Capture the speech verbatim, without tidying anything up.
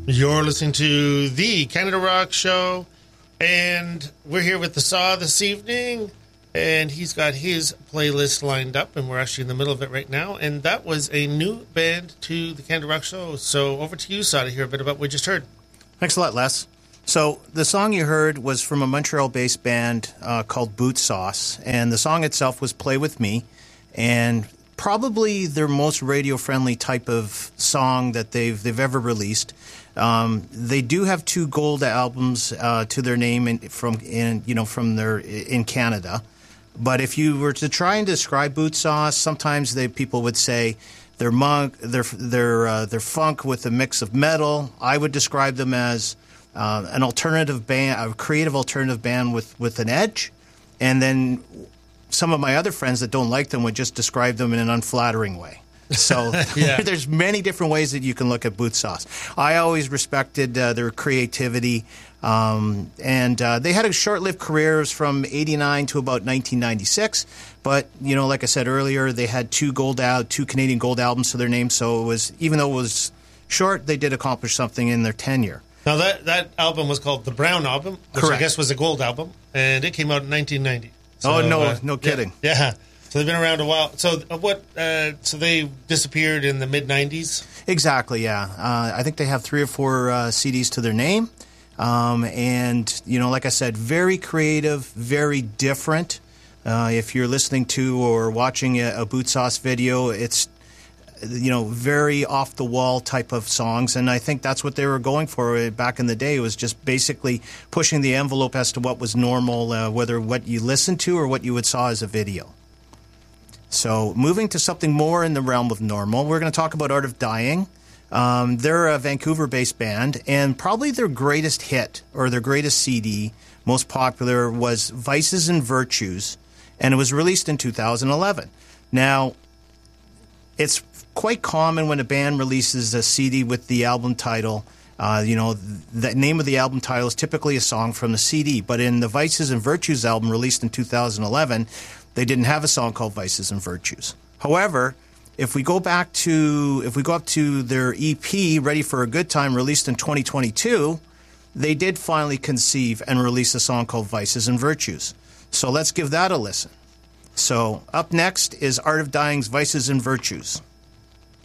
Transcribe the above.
You're listening to the Canada Rock Show, and we're here with the Saw this evening, and he's got his playlist lined up, and we're actually in the middle of it right now, and that was a new band to the Canada Rock Show. So over to you, Saw, to hear a bit about what we just heard. Thanks a lot, Les. So the song you heard was from a Montreal-based band uh, called Boot Sauce, and the song itself was Play With Me, and probably their most radio-friendly type of song that they've they've ever released. Um, they do have two gold albums uh, to their name in, from in you know from their in Canada, but if you were to try and describe Boot Sauce, sometimes they people would say they're monk, they're they're uh, they're funk with a mix of metal. I would describe them as uh, an alternative band, a creative alternative band with with an edge, and then some of my other friends that don't like them would just describe them in an unflattering way. So yeah. There's many different ways that you can look at Boot Sauce. I always respected uh, their creativity, um, and uh, they had a short-lived careers from eighty-nine to about nineteen ninety-six. But you know, like I said earlier, they had two gold out, two Canadian gold albums to their name. So it was, even though it was short, they did accomplish something in their tenure. Now that that album was called the Brown Album, which Correct. I guess was a gold album, and it came out in nineteen ninety. So, oh no, uh, no kidding. Yeah. yeah. So they've been around a while. So uh, what? Uh, so they disappeared in the mid nineties. Exactly. Yeah. Uh, I think they have three or four uh, C Ds to their name, um, and you know, like I said, very creative, very different. Uh, if you're listening to or watching a, a Boot Sauce video, it's you know very off the wall type of songs, and I think that's what they were going for back in the day. It was just basically pushing the envelope as to what was normal, uh, whether what you listened to or what you would saw as a video. So moving to something more in the realm of normal, we're going to talk about Art of Dying. Um, they're a Vancouver-based band, and probably their greatest hit, or their greatest C D, most popular, was Vices and Virtues, and it was released in two thousand eleven. Now, it's quite common when a band releases a C D with the album title, uh, you know, the name of the album title is typically a song from the C D, but in the Vices and Virtues album released in two thousand eleven, they didn't have a song called Vices and Virtues. However, if we go back to, if we go up to their E P, Ready for a Good Time, released in twenty twenty-two, they did finally conceive and release a song called Vices and Virtues. So let's give that a listen. So up next is Art of Dying's Vices and Virtues.